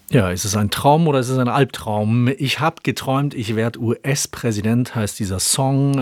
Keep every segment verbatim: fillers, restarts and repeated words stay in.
Ja, ist es ein Traum oder ist es ein Albtraum? Ich habe geträumt, ich werde U S-Präsident, heißt dieser Song. Äh,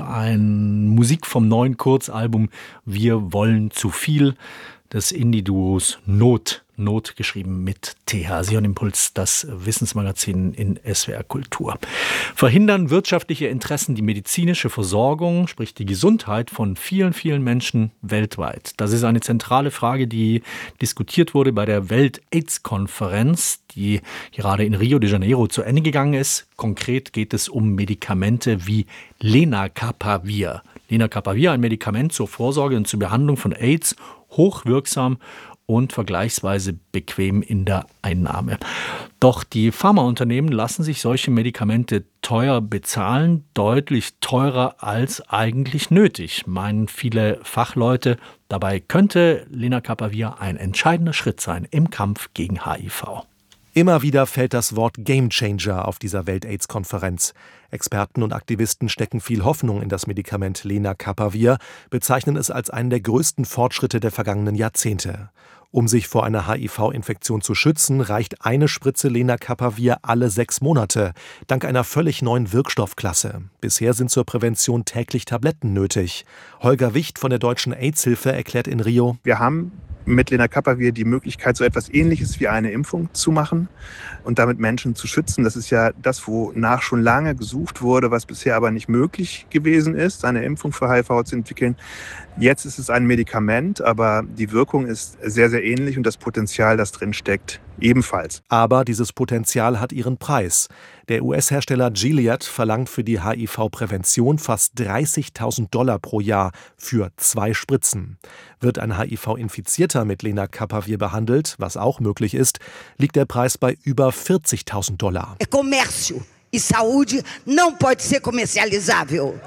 ein Musik vom neuen Kurzalbum Wir wollen zu viel des Indie-Duos Not. Not geschrieben mit T H. Sie hören Impuls, das Wissensmagazin in S W R Kultur. Verhindern wirtschaftliche Interessen die medizinische Versorgung, sprich die Gesundheit von vielen, vielen Menschen weltweit? Das ist eine zentrale Frage, die diskutiert wurde bei der Welt-Aids-Konferenz, die gerade in Rio de Janeiro zu Ende gegangen ist. Konkret geht es um Medikamente wie Lenacapavir. Lenacapavir, ein Medikament zur Vorsorge und zur Behandlung von AIDS, hochwirksam und vergleichsweise bequem in der Einnahme. Doch die Pharmaunternehmen lassen sich solche Medikamente teuer bezahlen, deutlich teurer als eigentlich nötig, meinen viele Fachleute. Dabei könnte Lenacapavir ein entscheidender Schritt sein im Kampf gegen H I V. Immer wieder fällt das Wort Gamechanger auf dieser Welt-Aids-Konferenz. Experten und Aktivisten stecken viel Hoffnung in das Medikament Lenacapavir, bezeichnen es als einen der größten Fortschritte der vergangenen Jahrzehnte. Um sich vor einer H I V-Infektion zu schützen, reicht eine Spritze Lenacapavir alle sechs Monate, dank einer völlig neuen Wirkstoffklasse. Bisher sind zur Prävention täglich Tabletten nötig. Holger Wicht von der Deutschen AIDS-Hilfe erklärt in Rio: Wir haben mit Lenacapavir die Möglichkeit, so etwas Ähnliches wie eine Impfung zu machen und damit Menschen zu schützen. Das ist ja das, wonach schon lange gesucht wurde, was bisher aber nicht möglich gewesen ist, eine Impfung für H I V zu entwickeln. Jetzt ist es ein Medikament, aber die Wirkung ist sehr, sehr ähnlich und das Potenzial, das drin steckt, ebenfalls. Aber dieses Potenzial hat ihren Preis. Der U S-Hersteller Gilead verlangt für die H I V-Prävention fast dreißigtausend Dollar pro Jahr für zwei Spritzen. Wird ein H I V-Infizierter mit Lenacapavir behandelt, was auch möglich ist, liegt der Preis bei über vierzigtausend Dollar. É comércio e saúde não pode ser comercializável.